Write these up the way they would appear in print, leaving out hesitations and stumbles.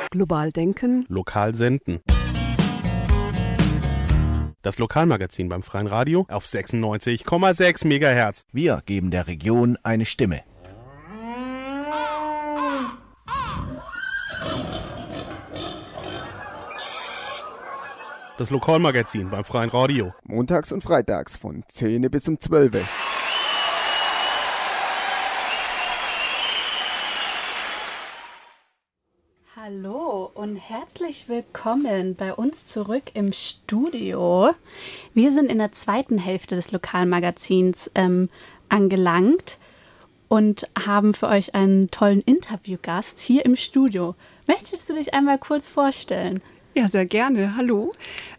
Global denken. Lokal senden. Das Lokalmagazin beim Freien Radio auf 96,6 MHz. Wir geben der Region eine Stimme. Das Lokalmagazin beim Freien Radio. Montags und freitags von 10 bis um 12. Hallo und herzlich willkommen bei uns zurück im Studio. Wir sind in der zweiten Hälfte des Lokalmagazins angelangt und haben für euch einen tollen Interviewgast hier im Studio. Möchtest du dich einmal kurz vorstellen? Ja, sehr gerne. Hallo.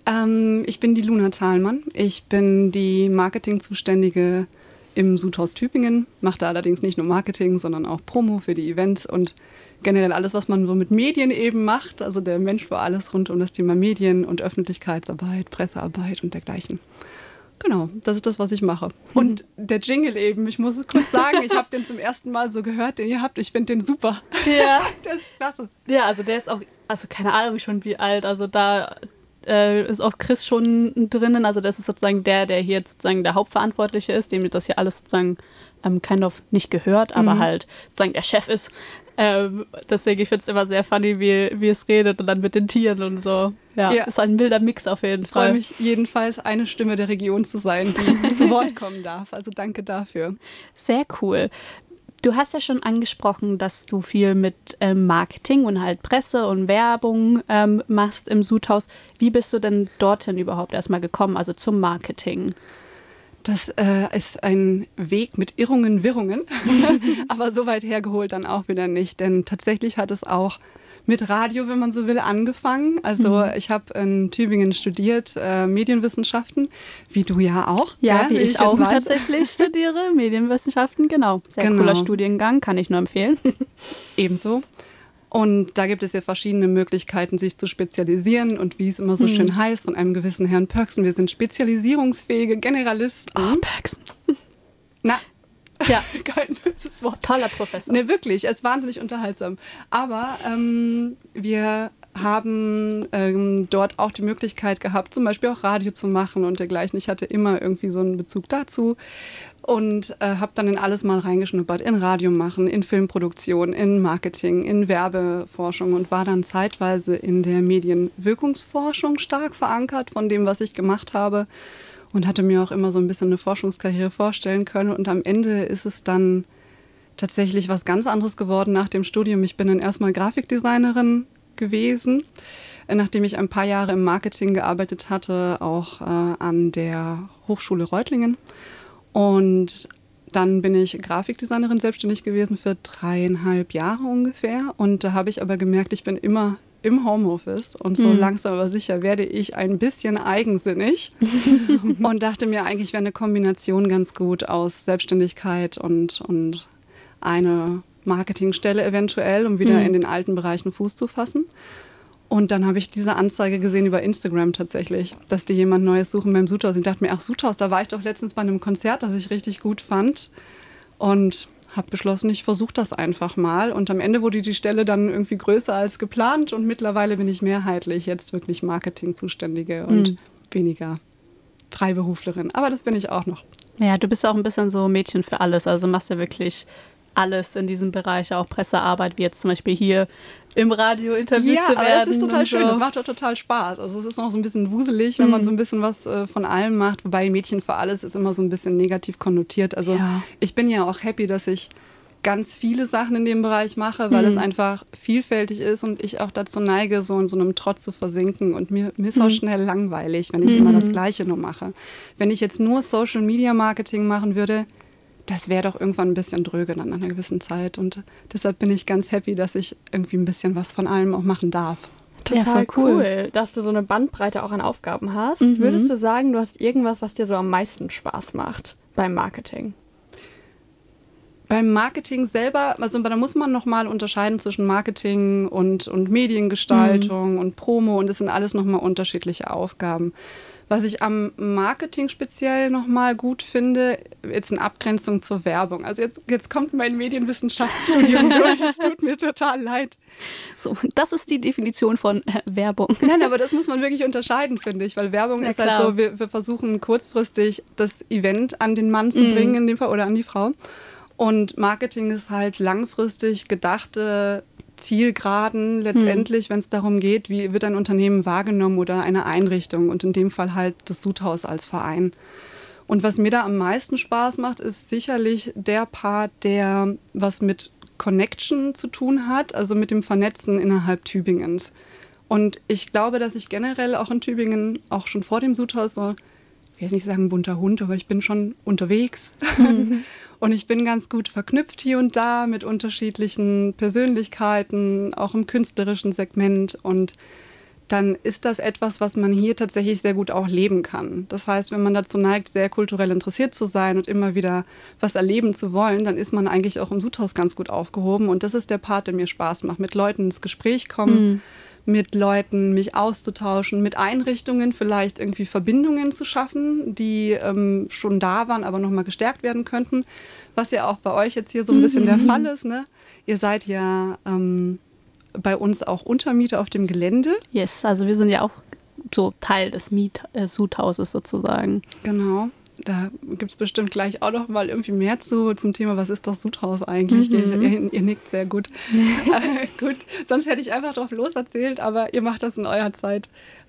Ich bin die Luna Thalmann. Ich bin die Marketingzuständige im Sudhaus Tübingen. Mache da allerdings nicht nur Marketing, sondern auch Promo für die Events und generell alles, was man so mit Medien eben macht. Also der Mensch für alles rund um das Thema Medien und Öffentlichkeitsarbeit, Pressearbeit und dergleichen. Genau, das ist das, was ich mache. Und der Jingle eben, ich muss es kurz sagen, ich habe den zum ersten Mal so gehört, den ihr habt. Ich finde den super. Ja. Der ist klasse. Ja, also der ist auch, also keine Ahnung schon wie alt, also da ist auch Chris schon drinnen, also das ist sozusagen der hier jetzt sozusagen der Hauptverantwortliche ist, dem das hier alles sozusagen kind of nicht gehört, aber halt sozusagen der Chef ist. Deswegen, ich finde es immer sehr funny, wie es redet und dann mit den Tieren und so. Ja, ist ein milder Mix auf jeden Fall. Ich freue mich jedenfalls, eine Stimme der Region zu sein, die zu Wort kommen darf. Also danke dafür. Sehr cool. Du hast ja schon angesprochen, dass du viel mit Marketing und halt Presse und Werbung machst im Sudhaus. Wie bist du denn dorthin überhaupt erstmal gekommen, also zum Marketing? Das ist ein Weg mit Irrungen, Wirrungen, aber so weit hergeholt dann auch wieder nicht, denn tatsächlich hat es auch mit Radio, wenn man so will, angefangen. Also ich habe in Tübingen studiert, Medienwissenschaften, wie du ja auch. Ja, wie ich auch tatsächlich studiere, Medienwissenschaften, genau. Sehr cooler Studiengang, kann ich nur empfehlen. Ebenso. Und da gibt es ja verschiedene Möglichkeiten, sich zu spezialisieren und wie es immer so schön heißt von einem gewissen Herrn Pörksen, wir sind spezialisierungsfähige Generalisten. Oh, Pörksen. Na, ja. Kein böses Wort. Toller Professor. Ne, wirklich, er ist wahnsinnig unterhaltsam. Aber wir haben dort auch die Möglichkeit gehabt, zum Beispiel auch Radio zu machen und dergleichen. Ich hatte immer irgendwie so einen Bezug dazu. Und habe dann in alles mal reingeschnuppert, in Radio machen, in Filmproduktion, in Marketing, in Werbeforschung und war dann zeitweise in der Medienwirkungsforschung stark verankert von dem, was ich gemacht habe und hatte mir auch immer so ein bisschen eine Forschungskarriere vorstellen können. Und am Ende ist es dann tatsächlich was ganz anderes geworden nach dem Studium. Ich bin dann erstmal Grafikdesignerin gewesen, nachdem ich ein paar Jahre im Marketing gearbeitet hatte, auch an der Hochschule Reutlingen. Und dann bin ich Grafikdesignerin selbstständig gewesen für 3,5 Jahre ungefähr. Und da habe ich aber gemerkt, ich bin immer im Homeoffice und so langsam aber sicher werde ich ein bisschen eigensinnig und dachte mir, eigentlich wäre eine Kombination ganz gut aus Selbstständigkeit und eine Marketingstelle eventuell, um wieder in den alten Bereichen Fuß zu fassen. Und dann habe ich diese Anzeige gesehen über Instagram tatsächlich, dass die jemand Neues suchen beim Sudhaus. Ich dachte mir, ach Sudhaus, da war ich doch letztens bei einem Konzert, das ich richtig gut fand. Und habe beschlossen, ich versuche das einfach mal. Und am Ende wurde die Stelle dann irgendwie größer als geplant. Und mittlerweile bin ich mehrheitlich jetzt wirklich Marketing-Zuständige und weniger Freiberuflerin. Aber das bin ich auch noch. Ja, du bist auch ein bisschen so Mädchen für alles. Also machst du wirklich alles in diesem Bereich, auch Pressearbeit, wie jetzt zum Beispiel hier im Radio interviewt zu werden. Ja, das ist total schön, das macht doch total Spaß. Also es ist noch so ein bisschen wuselig, wenn man so ein bisschen was von allem macht, wobei Mädchen für alles ist immer so ein bisschen negativ konnotiert. Also ich bin ja auch happy, dass ich ganz viele Sachen in dem Bereich mache, weil es einfach vielfältig ist und ich auch dazu neige, so in so einem Trott zu versinken und mir ist auch schnell langweilig, wenn ich immer das Gleiche nur mache. Wenn ich jetzt nur Social Media Marketing machen würde, das wäre doch irgendwann ein bisschen dröge dann an einer gewissen Zeit. Und deshalb bin ich ganz happy, dass ich irgendwie ein bisschen was von allem auch machen darf. Total cool, dass du so eine Bandbreite auch an Aufgaben hast. Würdest du sagen, du hast irgendwas, was dir so am meisten Spaß macht beim Marketing? Beim Marketing selber, also da muss man nochmal unterscheiden zwischen Marketing und Mediengestaltung und Promo und das sind alles nochmal unterschiedliche Aufgaben. Was ich am Marketing speziell nochmal gut finde, jetzt in Abgrenzung zur Werbung. Also jetzt kommt mein Medienwissenschaftsstudium durch, es tut mir total leid. So, das ist die Definition von Werbung. Nein, aber das muss man wirklich unterscheiden, finde ich, weil Werbung ist halt so, wir versuchen kurzfristig das Event an den Mann zu bringen in dem Fall oder an die Frau. Und Marketing ist halt langfristig gedachte Zielgeraden letztendlich, wenn es darum geht, wie wird ein Unternehmen wahrgenommen oder eine Einrichtung und in dem Fall halt das Sudhaus als Verein. Und was mir da am meisten Spaß macht, ist sicherlich der Part, der was mit Connection zu tun hat, also mit dem Vernetzen innerhalb Tübingens. Und ich glaube, dass ich generell auch in Tübingen, auch schon vor dem Sudhaus, so, ich will nicht sagen bunter Hund, aber ich bin schon unterwegs. Und ich bin ganz gut verknüpft hier und da mit unterschiedlichen Persönlichkeiten, auch im künstlerischen Segment. Und dann ist das etwas, was man hier tatsächlich sehr gut auch leben kann. Das heißt, wenn man dazu neigt, sehr kulturell interessiert zu sein und immer wieder was erleben zu wollen, dann ist man eigentlich auch im Sudhaus ganz gut aufgehoben. Und das ist der Part, der mir Spaß macht. Mit Leuten ins Gespräch kommen, mit Leuten mich auszutauschen, mit Einrichtungen vielleicht irgendwie Verbindungen zu schaffen, die schon da waren, aber nochmal gestärkt werden könnten. Was ja auch bei euch jetzt hier so ein bisschen der Fall ist, ne? Ihr seid ja bei uns auch Untermieter auf dem Gelände. Yes, also wir sind ja auch so Teil des Sudhauses sozusagen. Genau. Da gibt es bestimmt gleich auch noch mal irgendwie mehr zum Thema, was ist das Sudhaus eigentlich? Ihr nickt sehr gut. Gut, sonst hätte ich einfach drauf loserzählt, aber ihr macht das in eurer Zeit.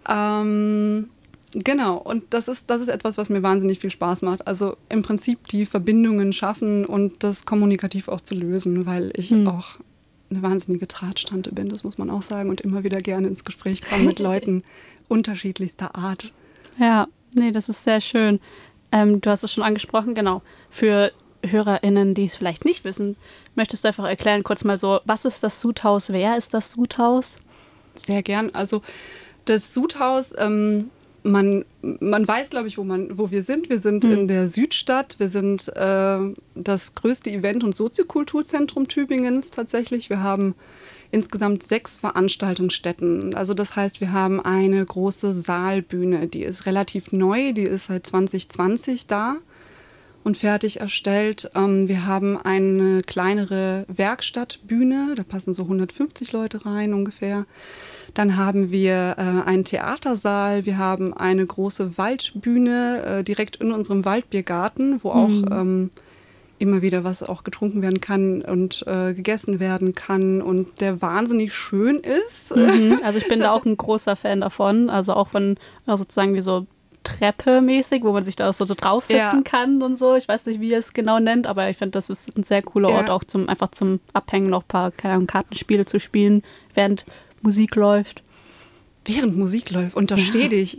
Genau, und das ist etwas, was mir wahnsinnig viel Spaß macht. Also im Prinzip die Verbindungen schaffen und das kommunikativ auch zu lösen, weil ich auch eine wahnsinnige Drahtstante bin, das muss man auch sagen, und immer wieder gerne ins Gespräch komme mit Leuten unterschiedlichster Art. Ja, nee, das ist sehr schön. Du hast es schon angesprochen, genau. Für HörerInnen, die es vielleicht nicht wissen, möchtest du einfach erklären, kurz mal so, was ist das Sudhaus? Wer ist das Sudhaus? Sehr gern. Also das Sudhaus, man weiß, glaube ich, wo wir sind. Wir sind in der Südstadt. Wir sind das größte Event- und Soziokulturzentrum Tübingens tatsächlich. Wir haben insgesamt 6 Veranstaltungsstätten. Also das heißt, wir haben eine große Saalbühne, die ist relativ neu, die ist seit 2020 da und fertig erstellt. Wir haben eine kleinere Werkstattbühne, da passen so 150 Leute rein ungefähr. Dann haben wir einen Theatersaal, wir haben eine große Waldbühne direkt in unserem Waldbiergarten, wo auch immer wieder was auch getrunken werden kann und gegessen werden kann und der wahnsinnig schön ist. Also ich bin da auch ein großer Fan davon, also auch von sozusagen wie so Treppe mäßig, wo man sich da so draufsetzen kann und so. Ich weiß nicht, wie ihr es genau nennt, aber ich finde, das ist ein sehr cooler Ort, auch zum Abhängen noch ein paar Kartenspiele zu spielen, während Musik läuft. Während Musik läuft, untersteh dich.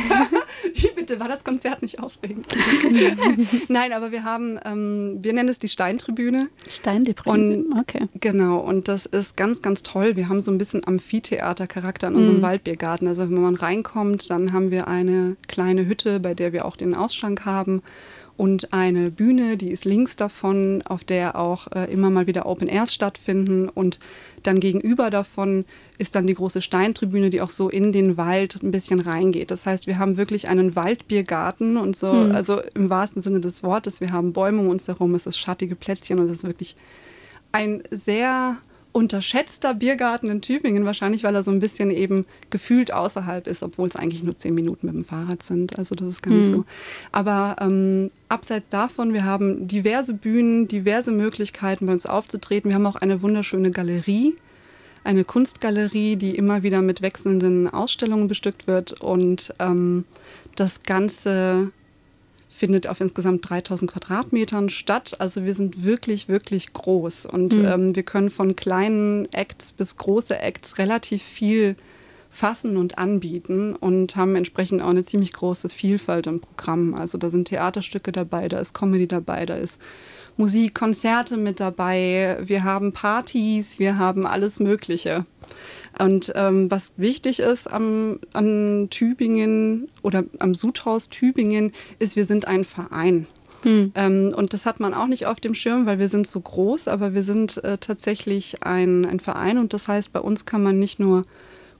Wie bitte, war das Konzert nicht aufregend? Nein, aber wir haben, wir nennen es die Steintribüne. Steintribüne, okay. Genau, und das ist ganz, ganz toll. Wir haben so ein bisschen Amphitheater-Charakter in unserem Waldbiergarten. Also wenn man reinkommt, dann haben wir eine kleine Hütte, bei der wir auch den Ausschank haben. Und eine Bühne, die ist links davon, auf der auch immer mal wieder Open Airs stattfinden. Und dann gegenüber davon ist dann die große Steintribüne, die auch so in den Wald ein bisschen reingeht. Das heißt, wir haben wirklich einen Waldbiergarten und so, also im wahrsten Sinne des Wortes. Wir haben Bäume um uns herum, es ist schattige Plätzchen und es ist wirklich ein sehr unterschätzter Biergarten in Tübingen, wahrscheinlich, weil er so ein bisschen eben gefühlt außerhalb ist, obwohl es eigentlich nur 10 Minuten mit dem Fahrrad sind. Also das ist gar nicht so. Aber abseits davon, wir haben diverse Bühnen, diverse Möglichkeiten, bei uns aufzutreten. Wir haben auch eine wunderschöne Galerie, eine Kunstgalerie, die immer wieder mit wechselnden Ausstellungen bestückt wird. Und das Ganze findet auf insgesamt 3000 Quadratmetern statt. Also wir sind wirklich, wirklich groß. Und wir können von kleinen Acts bis große Acts relativ viel fassen und anbieten und haben entsprechend auch eine ziemlich große Vielfalt im Programm. Also da sind Theaterstücke dabei, da ist Comedy dabei, da ist Musik, Konzerte mit dabei, wir haben Partys, wir haben alles Mögliche. Und was wichtig ist an Tübingen oder am Sudhaus Tübingen, ist, wir sind ein Verein. Und das hat man auch nicht auf dem Schirm, weil wir sind so groß, aber wir sind tatsächlich ein Verein und das heißt, bei uns kann man nicht nur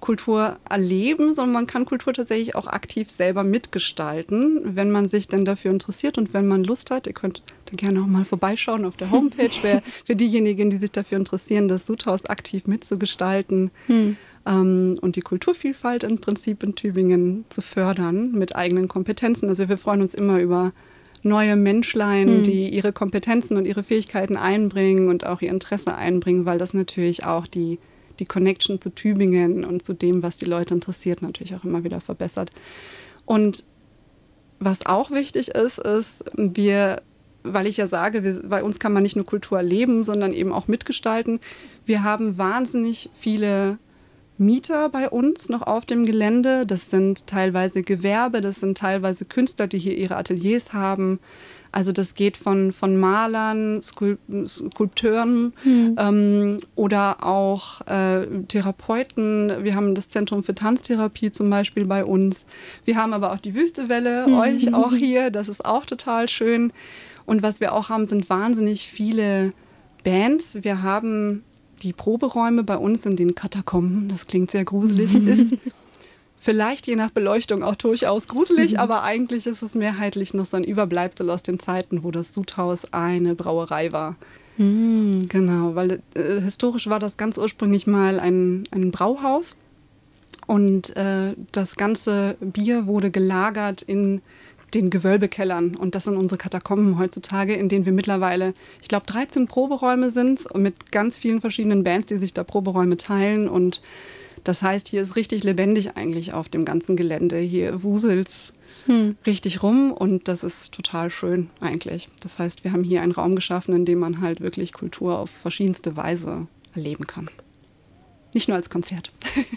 Kultur erleben, sondern man kann Kultur tatsächlich auch aktiv selber mitgestalten, wenn man sich denn dafür interessiert und wenn man Lust hat. Ihr könnt da gerne auch mal vorbeischauen auf der Homepage, für diejenigen, die sich dafür interessieren, das Sudhaus aktiv mitzugestalten und die Kulturvielfalt im Prinzip in Tübingen zu fördern mit eigenen Kompetenzen. Also wir freuen uns immer über neue Menschlein, die ihre Kompetenzen und ihre Fähigkeiten einbringen und auch ihr Interesse einbringen, weil das natürlich auch die Connection zu Tübingen und zu dem, was die Leute interessiert, natürlich auch immer wieder verbessert. Und was auch wichtig ist, weil ich ja sage, bei uns kann man nicht nur Kultur erleben, sondern eben auch mitgestalten. Wir haben wahnsinnig viele Mieter bei uns noch auf dem Gelände. Das sind teilweise Gewerbe, das sind teilweise Künstler, die hier ihre Ateliers haben. Also das geht von Malern, Skulpteuren oder auch Therapeuten. Wir haben das Zentrum für Tanztherapie zum Beispiel bei uns. Wir haben aber auch die Wüstewelle, euch auch hier. Das ist auch total schön. Und was wir auch haben, sind wahnsinnig viele Bands. Wir haben die Proberäume bei uns in den Katakomben. Das klingt sehr gruselig. Ist vielleicht je nach Beleuchtung auch durchaus gruselig, aber eigentlich ist es mehrheitlich noch so ein Überbleibsel aus den Zeiten, wo das Sudhaus eine Brauerei war. Genau, weil historisch war das ganz ursprünglich mal ein Brauhaus und das ganze Bier wurde gelagert in den Gewölbekellern. Und das sind unsere Katakomben heutzutage, in denen wir mittlerweile, ich glaube, 13 Proberäume sind und mit ganz vielen verschiedenen Bands, die sich da Proberäume teilen. Und das heißt, hier ist richtig lebendig eigentlich auf dem ganzen Gelände. Hier wuselt's richtig rum und das ist total schön eigentlich. Das heißt, wir haben hier einen Raum geschaffen, in dem man halt wirklich Kultur auf verschiedenste Weise erleben kann. Nicht nur als Konzert.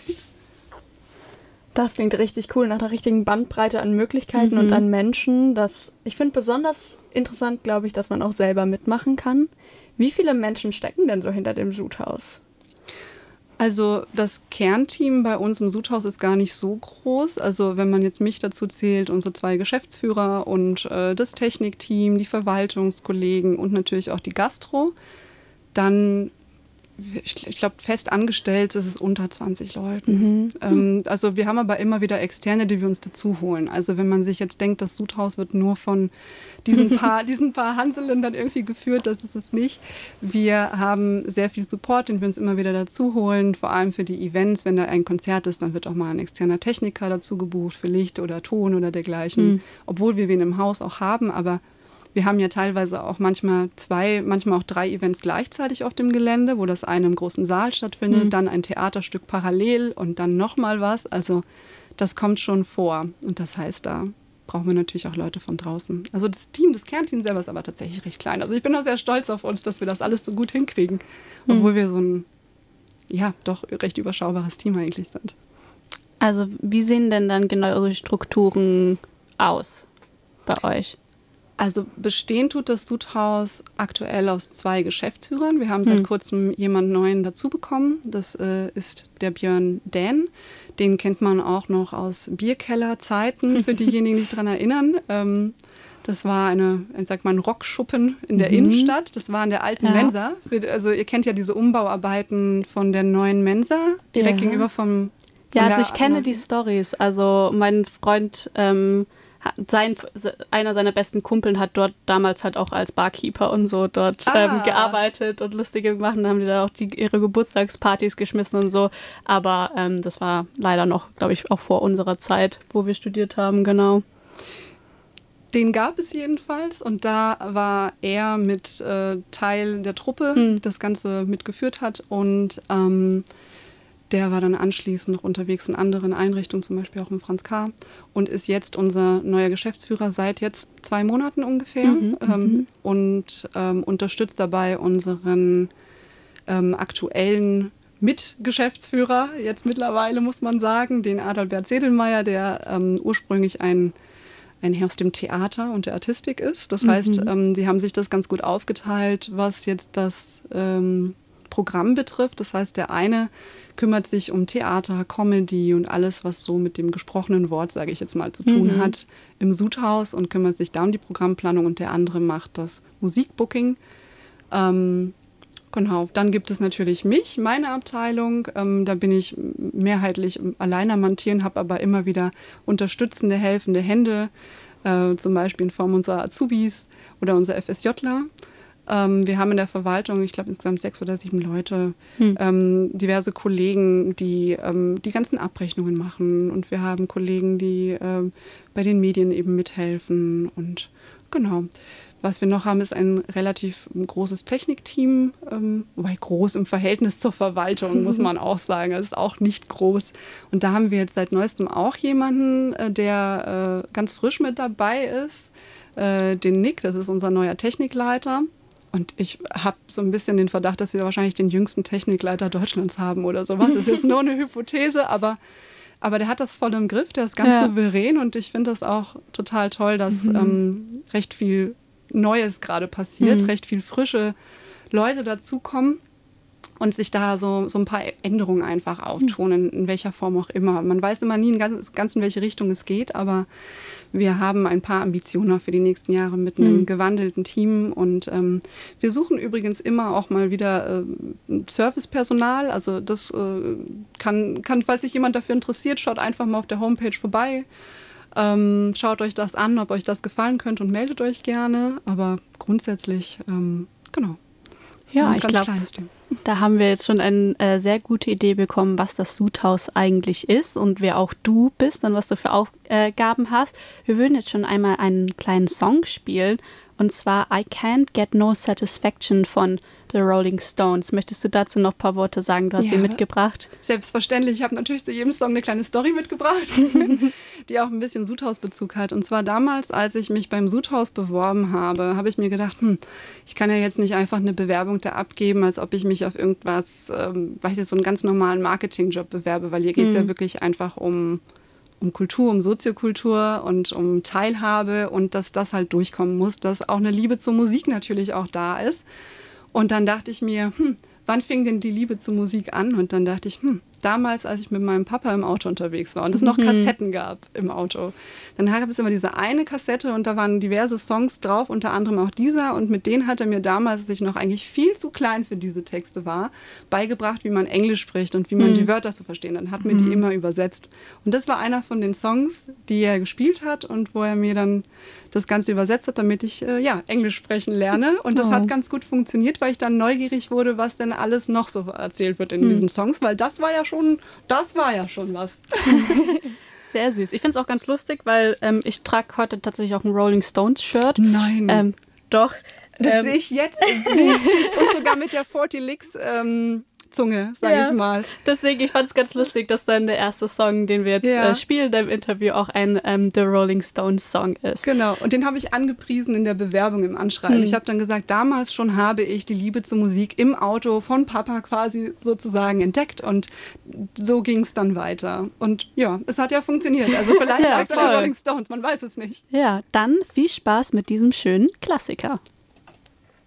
Das klingt richtig cool, nach einer richtigen Bandbreite an Möglichkeiten und an Menschen. Ich finde besonders interessant, glaube ich, dass man auch selber mitmachen kann. Wie viele Menschen stecken denn so hinter dem Sudhaus? Also das Kernteam bei uns im Sudhaus ist gar nicht so groß. Also wenn man jetzt mich dazu zählt, unsere 2 Geschäftsführer und das Technikteam, die Verwaltungskollegen und natürlich auch die Gastro, dann, ich glaube, fest angestellt ist es unter 20 Leuten. Also wir haben aber immer wieder Externe, die wir uns dazu holen. Also wenn man sich jetzt denkt, das Sudhaus wird nur von diesen paar Hanselen dann irgendwie geführt, das ist es nicht. Wir haben sehr viel Support, den wir uns immer wieder dazu holen, vor allem für die Events. Wenn da ein Konzert ist, dann wird auch mal ein externer Techniker dazu gebucht für Licht oder Ton oder dergleichen. Obwohl wir wen im Haus auch haben, aber wir haben ja teilweise auch manchmal 2, manchmal auch 3 Events gleichzeitig auf dem Gelände, wo das eine im großen Saal stattfindet, dann ein Theaterstück parallel und dann nochmal was. Also das kommt schon vor. Und das heißt, da brauchen wir natürlich auch Leute von draußen. Also das Kernteam selber ist aber tatsächlich recht klein. Also ich bin auch sehr stolz auf uns, dass wir das alles so gut hinkriegen, obwohl wir so ein, ja, doch recht überschaubares Team eigentlich sind. Also wie sehen denn dann genau eure Strukturen aus bei euch? Also bestehen tut das Sudhaus aktuell aus 2 Geschäftsführern. Wir haben seit kurzem jemanden Neuen dazu bekommen. Das ist der Björn Dähn. Den kennt man auch noch aus Bierkellerzeiten, für diejenigen, die sich daran erinnern. Das war ein Rockschuppen in der Innenstadt. Das war in der alten Mensa. Also ihr kennt ja diese Umbauarbeiten von der neuen Mensa, direkt gegenüber vom... Ja, also ich kenne die Storys. Also mein Freund... einer seiner besten Kumpeln hat dort damals halt auch als Barkeeper und so dort gearbeitet und lustige gemacht. Und dann haben die da auch ihre Geburtstagspartys geschmissen und so. Aber das war leider noch, glaube ich, auch vor unserer Zeit, wo wir studiert haben, genau. Den gab es jedenfalls und da war er mit Teil der Truppe, das Ganze mitgeführt hat und der war dann anschließend noch unterwegs in anderen Einrichtungen, zum Beispiel auch im Franz K. und ist jetzt unser neuer Geschäftsführer seit jetzt 2 Monaten ungefähr und unterstützt dabei unseren aktuellen Mitgeschäftsführer, jetzt mittlerweile muss man sagen, den Adalbert Sedelmeier, der ursprünglich ein Herr aus dem Theater und der Artistik ist. Das heißt, sie haben sich das ganz gut aufgeteilt, was jetzt das Programm betrifft. Das heißt, der eine kümmert sich um Theater, Comedy und alles, was so mit dem gesprochenen Wort, sage ich jetzt mal, zu tun hat im Sudhaus und kümmert sich da um die Programmplanung und der andere macht das Musikbooking. Genau, dann gibt es natürlich mich, meine Abteilung. Da bin ich mehrheitlich allein am Montieren, habe aber immer wieder unterstützende, helfende Hände, zum Beispiel in Form unserer Azubis oder unserer FSJler. Wir haben in der Verwaltung, ich glaube insgesamt 6 oder 7 Leute, diverse Kollegen, die die ganzen Abrechnungen machen. Und wir haben Kollegen, die bei den Medien eben mithelfen. Und genau. Was wir noch haben, ist ein relativ großes Technikteam, wobei groß im Verhältnis zur Verwaltung, muss man auch sagen. Es ist auch nicht groß. Und da haben wir jetzt seit neuestem auch jemanden, der ganz frisch mit dabei ist, den Nick, das ist unser neuer Technikleiter. Und ich habe so ein bisschen den Verdacht, dass wir wahrscheinlich den jüngsten Technikleiter Deutschlands haben oder sowas. Das ist nur eine Hypothese, aber der hat das voll im Griff, der ist ganz souverän und ich finde das auch total toll, dass recht viel Neues gerade passiert, recht viel frische Leute dazukommen und sich da so ein paar Änderungen einfach auftun, in welcher Form auch immer. Man weiß immer nie ganz in welche Richtung es geht, aber wir haben ein paar Ambitionen für die nächsten Jahre mit einem gewandelten Team und wir suchen übrigens immer auch mal wieder Servicepersonal, also das kann, falls sich jemand dafür interessiert, schaut einfach mal auf der Homepage vorbei. Schaut euch das an, ob euch das gefallen könnte und meldet euch gerne. Aber grundsätzlich, genau. Ja, ich glaube, da haben wir jetzt schon eine sehr gute Idee bekommen, was das Sudhaus eigentlich ist und wer auch du bist und was du für Aufgaben hast. Wir würden jetzt schon einmal einen kleinen Song spielen und zwar I Can't Get No Satisfaction von The Rolling Stones. Möchtest du dazu noch ein paar Worte sagen? Du hast sie mitgebracht. Selbstverständlich. Ich habe natürlich zu jedem Song eine kleine Story mitgebracht, die auch ein bisschen Sudhaus-Bezug hat. Und zwar damals, als ich mich beim Sudhaus beworben habe, habe ich mir gedacht, ich kann ja jetzt nicht einfach eine Bewerbung da abgeben, als ob ich mich auf irgendwas, so einen ganz normalen Marketingjob bewerbe, weil hier geht es ja wirklich einfach um Kultur, um Soziokultur und um Teilhabe und dass das halt durchkommen muss, dass auch eine Liebe zur Musik natürlich auch da ist. Und dann dachte ich mir, wann fing denn die Liebe zur Musik an? Und dann dachte ich, damals, als ich mit meinem Papa im Auto unterwegs war und es noch Kassetten gab im Auto, dann gab es immer diese eine Kassette und da waren diverse Songs drauf, unter anderem auch dieser. Und mit denen hat er mir damals, als ich noch eigentlich viel zu klein für diese Texte war, beigebracht, wie man Englisch spricht und wie man die Wörter zu verstehen. Dann hat mir die immer übersetzt. Und das war einer von den Songs, die er gespielt hat und wo er mir dann das Ganze übersetzt hat, damit ich Englisch sprechen lerne. Und das hat ganz gut funktioniert, weil ich dann neugierig wurde, was denn alles noch so erzählt wird in diesen Songs, weil das war ja schon was. Sehr süß. Ich finde es auch ganz lustig, weil ich trage heute tatsächlich auch ein Rolling Stones Shirt. Nein. Doch. Das sehe ich jetzt witzig und sogar mit der 40 Licks Zunge, sage ich mal. Deswegen, ich fand es ganz lustig, dass dann der erste Song, den wir jetzt spielen in deinem Interview, auch ein The Rolling Stones Song ist. Genau, und den habe ich angepriesen in der Bewerbung im Anschreiben. Ich habe dann gesagt, damals schon habe ich die Liebe zur Musik im Auto von Papa quasi sozusagen entdeckt und so ging es dann weiter. Und ja, es hat ja funktioniert. Also vielleicht lag es an den Rolling Stones, man weiß es nicht. Ja, dann viel Spaß mit diesem schönen Klassiker.